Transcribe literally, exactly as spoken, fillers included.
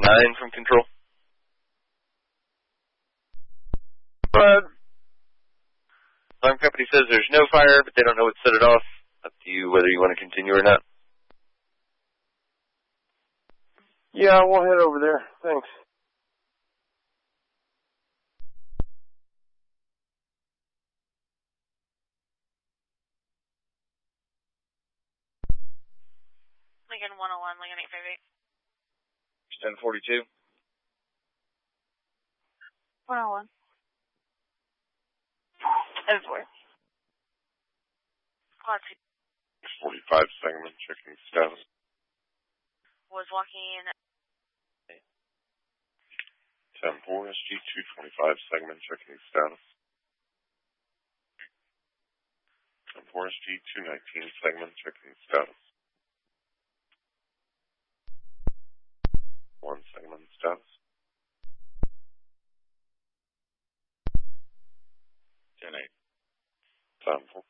nine from control. But Alarm company says there's no fire, but they don't know what set it off. Up to you whether you want to continue or not. yeah, we'll head over there. Thanks. Lincoln one oh one, Lincoln eight five eight. ten forty-two. one oh one. seven four. Quad two. forty-five segment, checking status. Was walking. ten four, S G two twenty-five segment, checking status. ten four, S G two nineteen segment, checking status. one segment status. ten eight. ten four.